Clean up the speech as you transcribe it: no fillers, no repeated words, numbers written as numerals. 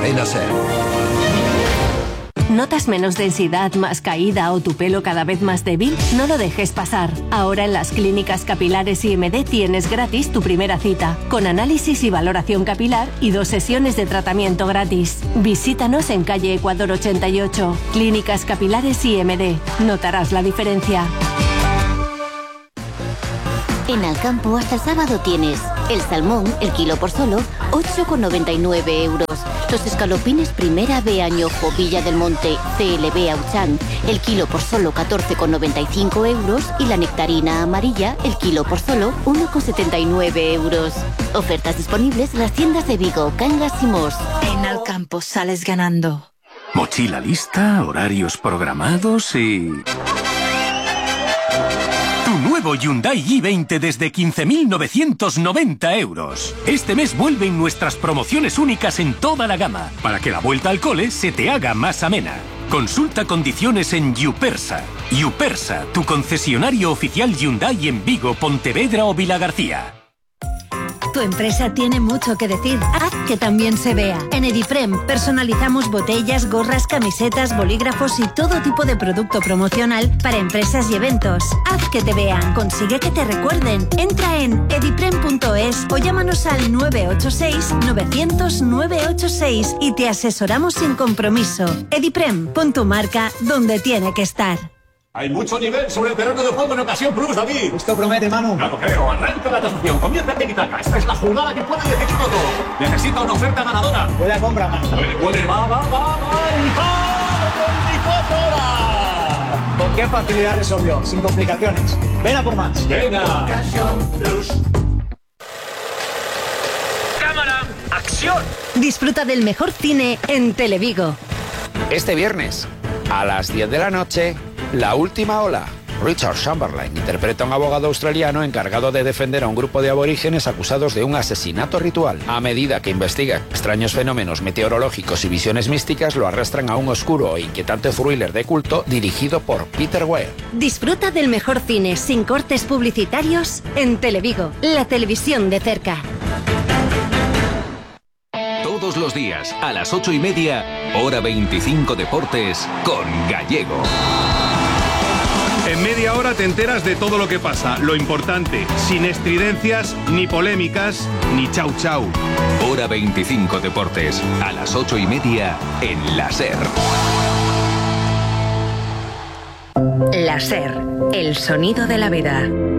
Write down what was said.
Cadena SER. ¿Notas menos densidad, más caída o tu pelo cada vez más débil? No lo dejes pasar. Ahora en las clínicas capilares IMD tienes gratis tu primera cita, con análisis y valoración capilar y 2 sesiones de tratamiento gratis. Visítanos en calle Ecuador 88. Clínicas capilares IMD. Notarás la diferencia. En Alcampo hasta el sábado tienes el salmón, el kilo por solo, 8,99 €. Los escalopines primera B añojo Villa del Monte CLB Auchan, el kilo por solo 14,95 € y la nectarina amarilla, el kilo por solo 1,79 €. Ofertas disponibles en las tiendas de Vigo, Cangas y Mos. En Alcampo sales ganando. Mochila lista, horarios programados y... Nuevo Hyundai i20 desde 15.990 €. Este mes vuelven nuestras promociones únicas en toda la gama, para que la vuelta al cole se te haga más amena. Consulta condiciones en Yupersa. Yupersa, tu concesionario oficial Hyundai en Vigo, Pontevedra o Vilagarcía. Tu empresa tiene mucho que decir. Haz que también se vea. En Ediprem personalizamos botellas, gorras, camisetas, bolígrafos y todo tipo de producto promocional para empresas y eventos. Haz que te vean. Consigue que te recuerden. Entra en ediprem.es o llámanos al 986 900 986 y te asesoramos sin compromiso. Ediprem, pon tu marca donde tiene que estar. Hay mucho nivel sobre el terreno de juego en Ocasión Plus, David. Esto promete, Manu. Claro, creo. Arranca la tasación. Comienza Tiki-Taka. Esta es la jugada que puede decidir todo. Necesita una oferta ganadora. Puede compra, Manu. Puede. Va. ¡Y va! 24 horas. ¿Con qué facilidad resolvió? Sin complicaciones. Ven a por más. Venga. Ocasión Plus. Cámara. Acción. Disfruta del mejor cine en Televigo. Este viernes, a las 10 de la noche, La última ola. Richard Chamberlain interpreta a un abogado australiano encargado de defender a un grupo de aborígenes acusados de un asesinato ritual. A medida que investiga extraños fenómenos meteorológicos y visiones místicas, lo arrastran a un oscuro e inquietante thriller de culto dirigido por Peter Weir. Disfruta del mejor cine sin cortes publicitarios en Televigo, la televisión de cerca. Todos los días, a las 8:30, Hora 25 Deportes con Gallego. En media hora te enteras de todo lo que pasa, lo importante, sin estridencias, ni polémicas, ni chau chau. Hora 25 Deportes, a las 8:30 en la SER. La SER, el sonido de la vida.